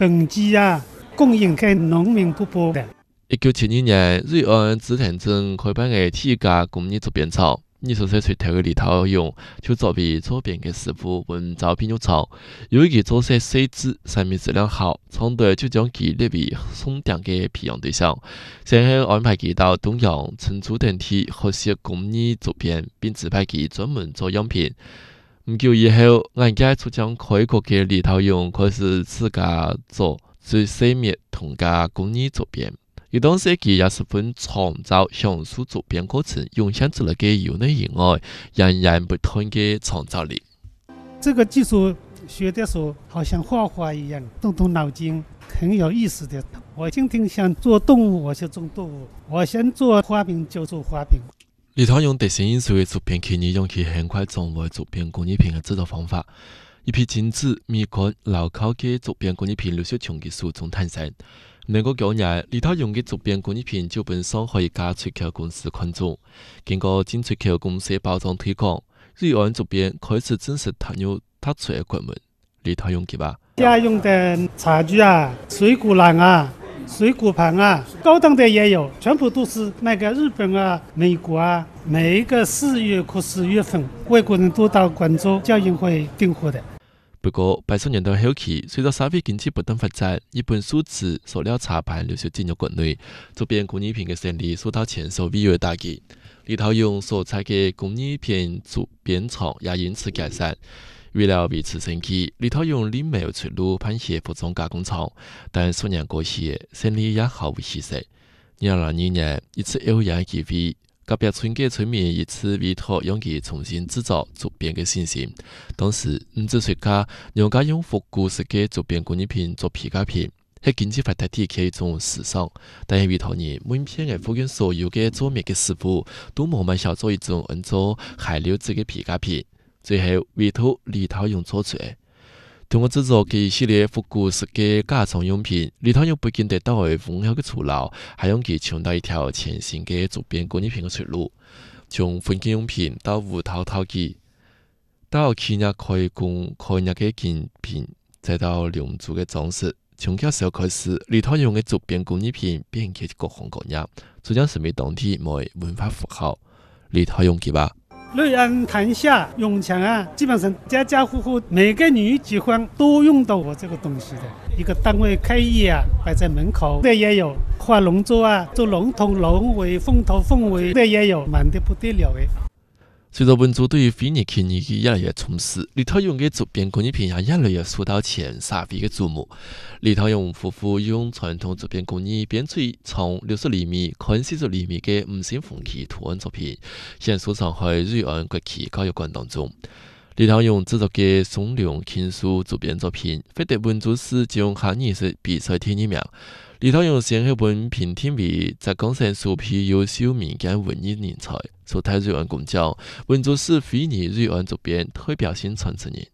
等级啊供应给农民伯伯的。 1972年，瑞安紫田镇开办的第一家工业竹编厂。20岁出头的李涛勇就作为左边的师傅问招聘入厂，由于其做些细致，产品质量好，厂队就将其列为重点的培养对象，先后安排其到东阳、成都等地学习工艺竹编，并指派其专门做样品。不久以后，人家出将开国的李涛勇开始自家做最细密同家工艺竹编。有段时期也十分创造享受竹编过程，涌现出了个由内而外、源源不断的创造力。 这个技术学的时候，好像画画一样，动动脑筋，很有意思的。我今天想做动物，我就做动物；我想做花瓶，就做花瓶。 李涛用特性因素的竹编技艺，用其很快掌握竹编工艺品的制作方法。一批精致、美观、牢靠的竹编工艺品陆续从其手中诞生。能够9年，李涛用的竹编工艺品就被上海一家出口公司看中。经过进出口公司包装推广，瑞安竹编开始正式踏入突出的国门。李涛用几把家用的茶具啊、水果篮啊、水果盘啊，高档的也有，全部都是那个日本啊、美国啊，每一个4月或10月份，外国人都到广州交易会订货的。 不过，80年代后期，随着社会经济不断发展，日本数字塑料茶盘陆续进入国内，竹编工艺品的生意受到前所未有的打击。李涛勇所在的工艺品竹编厂也因此解散。为了维持生计，李涛勇另没有出路攀协服装加工厂，但数年过去，生意也毫无起色。2002年，一次偶然机会。隔壁村的村民以此委托让其重新制作竹编的信心。当时，唔少学家让家用复古式的竹编工艺品做皮夹品，喺经济发达地区一种时尚。但係委托人每片嘅复原所有嘅做面嘅师傅，都慢慢小做一种按照海流子嘅皮夹品，最后委托李涛勇做出来。通过制作一系列复古式的家常用品，李涛勇不仅得到为丰厚的酬劳，还让其抢到一条全新的竹编工艺品的出路。从婚庆用品到无头陶器，到企业开工开业的精品，再到龙珠的装饰，从那时候开始，李涛勇的竹编工艺品变成各行各业，逐渐成为当地为文化符号。李涛勇几吧。 瑞安潭下永强啊，基本上家家户户每个女结婚都用到我这个东西的。一个单位开业啊，摆在门口的也有，划龙舟啊，做龙头、龙尾、凤头、凤尾的也有，满得不得了哎。 随着民族对于非遗技艺越来越重视，李涛勇的竹编工艺品也越来越受到前社会的注目。李涛勇夫妇用传统竹编工艺编出长60厘米、宽40厘米的五星红旗图案作品，现收藏喺瑞安国旗教育馆当中。李涛勇制作的松梁青树竹编作品，获得民族史中学艺术比赛第1名。李涛勇先后被评定为浙江省首批优秀民间文艺人才，受台瑞安公奖民族史非遗瑞安竹编代表性传承人。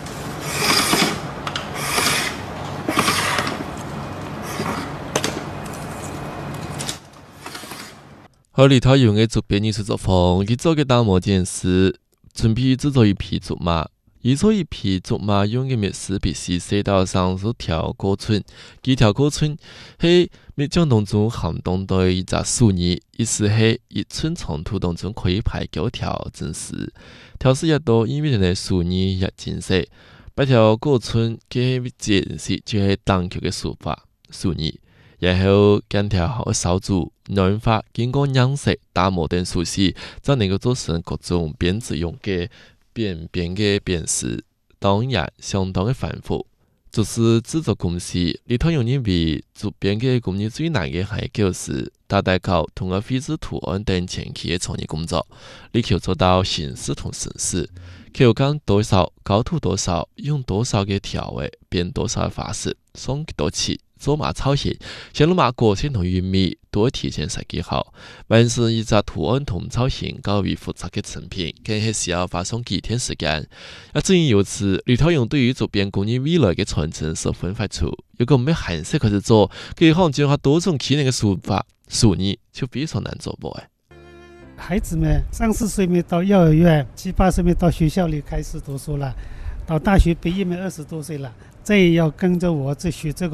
和李涛勇的竹编艺术作风，佢做嘅打磨件是准备制作一匹竹马。依做一匹竹马用嘅篾丝必须写到30条过寸，几条过寸喺篾浆当中含当到一只树叶，意思係1寸长度当中可以排9条针丝。条丝越多，意味着呢树叶越精细。8条过寸嘅针丝就係单橋嘅樹法樹葉，然後間條好燒煮、軟化，經過釀色、打磨等手勢，才能夠做成各種編織用嘅扁扁嘅編絲，當然相當嘅繁複。就是製作公司，李涛勇認為竹編嘅工藝最難嘅係就是大大稿同埋繪製圖案等前期嘅創意工作，力求做到形式同神似。口感多少、高度多少、用多少嘅調味、編多少嘅法式、送幾多次、做馬操型，顯露馬過程同韻味都會體現設計好。完成一隻圖案同造型較為複雜嘅成品，更係需要花上幾天時間。也正因如此，李涛勇對於竹編工藝未來嘅傳承十分快速。如果唔係韓式開始做，佢可能將下多種技能嘅手法、手藝就非常難做噃。 孩子们3、4歲沒到幼兒園，7、8歲沒到學校裏開始讀書了，到大學畢業沒20多歲了，這也要跟着我這學這個。